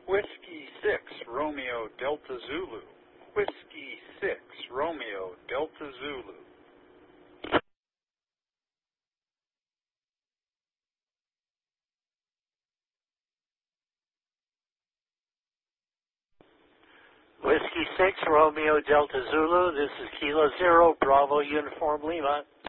Whiskey 6, Romeo Delta Zulu. Whiskey 6, Romeo Delta Zulu. Whiskey 6, Romeo Delta Zulu. This is Kilo Zero, Bravo Uniform Lima.